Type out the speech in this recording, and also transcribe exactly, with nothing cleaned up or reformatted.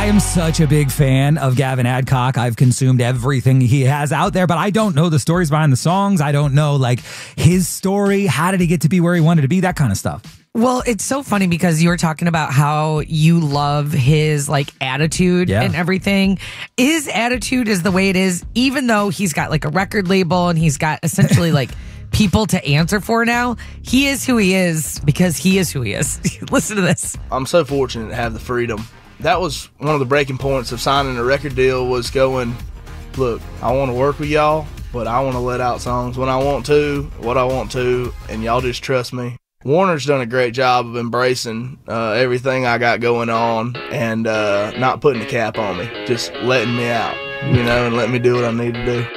I am such a big fan of Gavin Adcock. I've consumed everything he has out there, but I don't know the stories behind the songs. I don't know like his story. How did he get to be where he wanted to be? That kind of stuff. Well, it's so funny because you were talking about how you love his like attitude Yeah. and everything. His attitude is the way it is, even though he's got like a record label and he's got essentially like people to answer for now. He is who he is because he is who he is. Listen to this. I'm so fortunate to have the freedom. That was one of the breaking points of signing a record deal, was going, look, I want to work with y'all, but I want to let out songs when I want to, what I want to, and y'all just trust me. Warner's done a great job of embracing uh, everything I got going on and uh, not putting a cap on me, just letting me out, you know, and letting me do what I need to do.